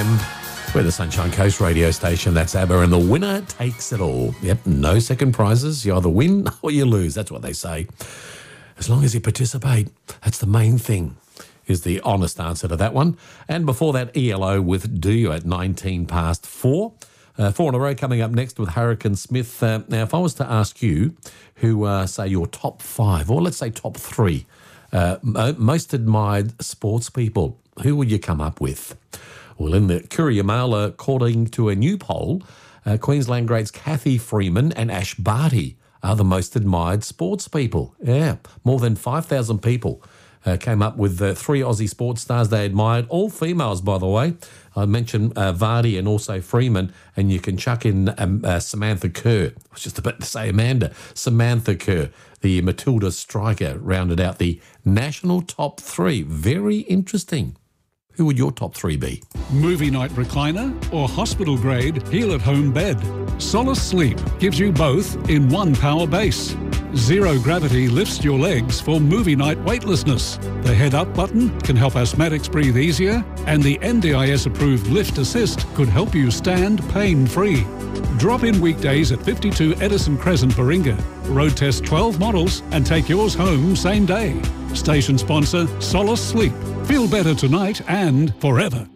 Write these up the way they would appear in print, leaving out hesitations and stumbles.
FM. We're the Sunshine Coast radio station. That's ABBA, and the winner takes it all. Yep, no second prizes. You either win or you lose. That's what they say. As long as you participate, that's the main thing, is the honest answer to that one. And before that, ELO with Do You at 19 past 4. 4 in a row coming up next with Hurricane Smith. Now, if I was to ask you who, say, your top 5, or let's say top 3, most admired sports people, who would you come up with? Well, in the Courier Mail, according to a new poll, Queensland greats Kathy Freeman and Ash Barty are the most admired sports people. Yeah, more than 5,000 people came up with 3 Aussie sports stars they admired, all females, by the way. I mentioned Vardy and also Freeman, and you can chuck in Samantha Kerr. I was just about to say Amanda. Samantha Kerr, the Matilda striker, rounded out the national top 3. Very interesting. Who would your top 3 be? Movie night recliner or hospital grade heal-at-home bed? Solace Sleep gives you both in one power base. Zero gravity lifts your legs for movie night weightlessness. The head up button can help asthmatics breathe easier, and the NDIS approved lift assist could help you stand pain-free. Drop in weekdays at 52 Edison Crescent, Baringa. Road test 12 models and take yours home same day. Station sponsor Solace Sleep. Feel better tonight and forever.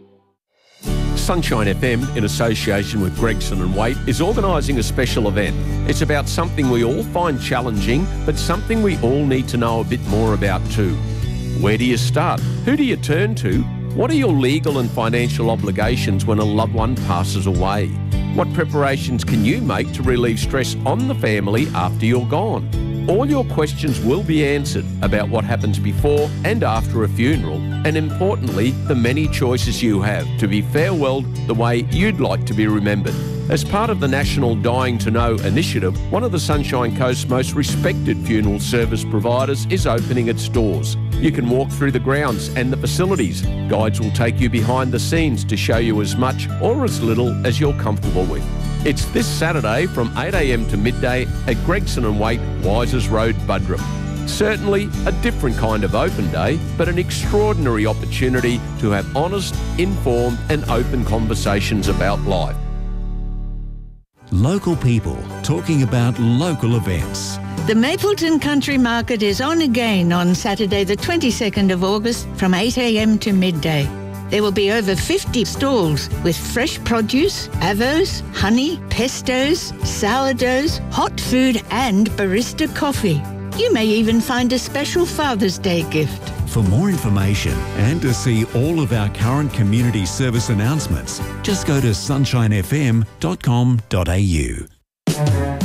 Sunshine FM, in association with Gregson and Waite, is organising a special event. It's about something we all find challenging, but something we all need to know a bit more about too. Where do you start? Who do you turn to? What are your legal and financial obligations when a loved one passes away? What preparations can you make to relieve stress on the family after you're gone? All your questions will be answered about what happens before and after a funeral, and importantly, the many choices you have to be farewelled the way you'd like to be remembered. As part of the National Dying to Know initiative, one of the Sunshine Coast's most respected funeral service providers is opening its doors. You can walk through the grounds and the facilities. Guides will take you behind the scenes to show you as much or as little as you're comfortable with. It's this Saturday from 8 a.m. to midday at Gregson and Waite, Wisers Road, Buderim. Certainly a different kind of open day, but an extraordinary opportunity to have honest, informed and open conversations about life. Local people talking about local events. The Mapleton Country Market is on again on Saturday the 22nd of August from 8 a.m. to midday. There will be over 50 stalls with fresh produce, avos, honey, pestos, sourdoughs, hot food and barista coffee. You may even find a special Father's Day gift. For more information and to see all of our current community service announcements, just go to sunshinefm.com.au.